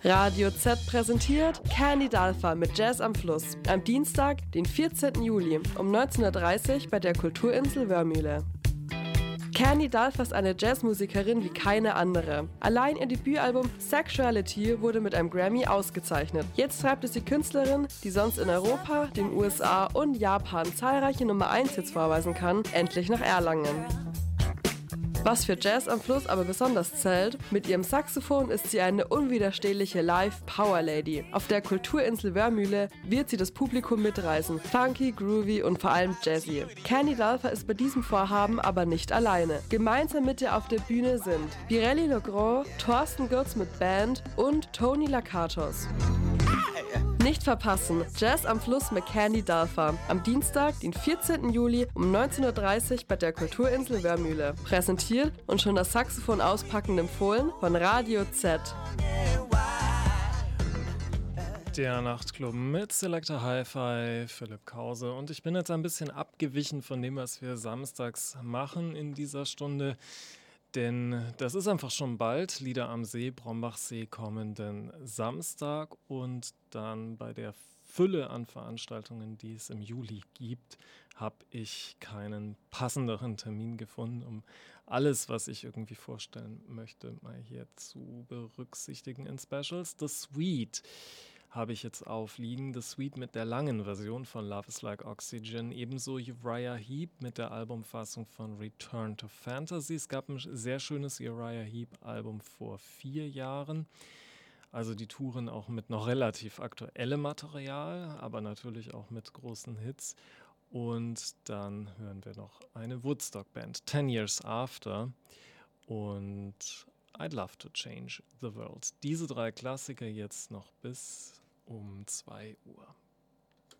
Radio Z präsentiert Candy Dalfa mit Jazz am Fluss. Am Dienstag, den 14. Juli um 19.30 Uhr bei der Kulturinsel Wörmühle. Candy Dalfa ist eine Jazzmusikerin wie keine andere. Allein ihr Debütalbum Sexuality wurde mit einem Grammy ausgezeichnet. Jetzt treibt es die Künstlerin, die sonst in Europa, den USA und Japan zahlreiche Nummer-1-Hits vorweisen kann, endlich nach Erlangen. Was für Jazz am Fluss aber besonders zählt, mit ihrem Saxophon ist sie eine unwiderstehliche Live-Power-Lady. Auf der Kulturinsel Wörmühle wird sie das Publikum mitreißen. Funky, groovy und vor allem jazzy. Candy Dalfa ist bei diesem Vorhaben aber nicht alleine. Gemeinsam mit ihr auf der Bühne sind Pirelli Legrand, Thorsten Götz mit Band und Tony Lakatos. Nicht verpassen, Jazz am Fluss mit Candy Dalfa. Am Dienstag, den 14. Juli um 19.30 Uhr bei der Kulturinsel Wörmühle. Präsentiert und schon das Saxophon auspackend empfohlen von Radio Z. Der Nachtclub mit Selector Hi-Fi, Philipp Krause. Und ich bin jetzt ein bisschen abgewichen von dem, was wir samstags machen in dieser Stunde. Denn das ist einfach schon bald, Lieder am See, Brombachsee, kommenden Samstag. Und dann bei der Fülle an Veranstaltungen, die es im Juli gibt, habe ich keinen passenderen Termin gefunden, um alles, was ich irgendwie vorstellen möchte, mal hier zu berücksichtigen in Specials. The Suite habe ich jetzt aufliegen. The Suite mit der langen Version von Love is Like Oxygen. Ebenso Uriah Heep mit der Albumfassung von Return to Fantasy. Es gab ein sehr schönes Uriah Heep-Album vor 4 Jahren. Also die Touren auch mit noch relativ aktuellem Material, aber natürlich auch mit großen Hits. Und dann hören wir noch eine Woodstock-Band, 10 Years After. Und I'd Love to Change the World. Diese 3 Klassiker jetzt noch bis um 2 Uhr.